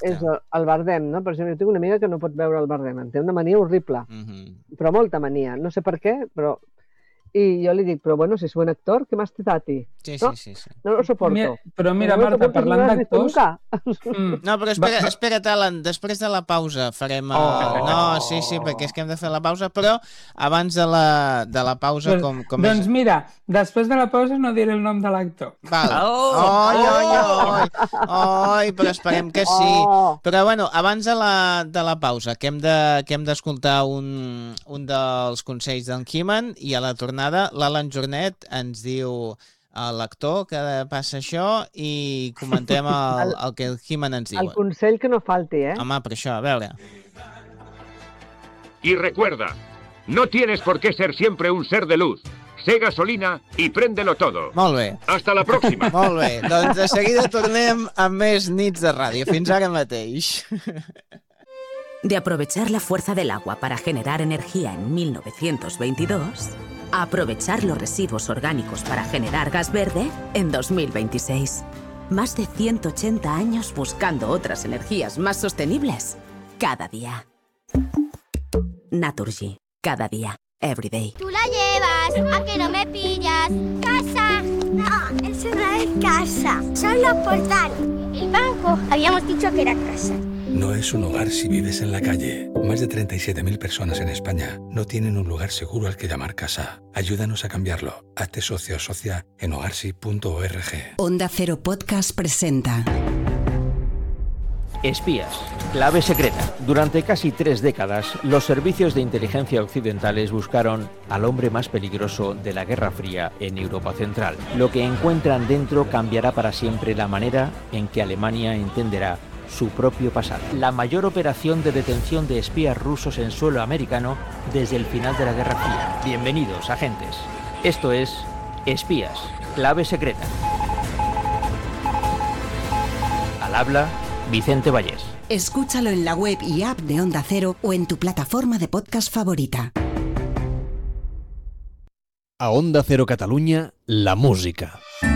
és el Bardem, no? Per exemple, jo tinc una amiga que no pot veure el Bardem, en té una mania horrible, però molta mania, no sé per què, però... I jo li dic, però bueno, si soy un actor, ¿qué más te da a ti? Sí. No lo soporto. Però mira, Marta, parlant d'actors... No, però espera't, Alan, després de la pausa farem... No, sí, perquè és que hem de fer la pausa, però abans de la pausa... Doncs mira, després de la pausa no diré el nom de l'actor. Oi, però esperem que sí. Però bueno, abans de la pausa, que hem d'escoltar un dels consells d'en He-Man, i a la tornada l'Alan Jornet ens diu l'actor que passa això i comentem el que el He-Man ens diu. El consell que no falti, Home, per això, a veure. Y recuerda, no tienes por qué ser siempre un ser de luz. Sé gasolina y préndelo todo. Molt bé. Hasta la próxima. Molt bé, doncs de seguida tornem amb més nits de ràdio. Fins ara mateix. De aprovechar la fuerza del agua para generar energía en 1922... a aprovechar los residuos orgánicos para generar gas verde en 2026. Más de 180 años buscando otras energías más sostenibles cada día. Naturgy, cada día, every day. Tú la llevas, ¿a que no me pillas? ¡Casa! No, eso no es casa, son los portales. El banco, habíamos dicho que era casa. No es un hogar si vives en la calle. Más de 37.000 personas en España no tienen un lugar seguro al que llamar casa. Ayúdanos a cambiarlo. Hazte socio o socia en hogarsi.org. Onda Cero Podcast presenta Espías, clave secreta. Durante casi 3 décadas, los servicios de inteligencia occidentales buscaron al hombre más peligroso de la Guerra Fría en Europa Central. Lo que encuentran dentro cambiará para siempre la manera en que Alemania entenderá su propio pasado. La mayor operación de detención de espías rusos en suelo americano desde el final de la Guerra Fría. Bienvenidos, agentes. Esto es Espías, clave secreta. Al habla, Vicente Vallés. Escúchalo en la web y app de Onda Cero o en tu plataforma de podcast favorita. A Onda Cero Catalunya, la música.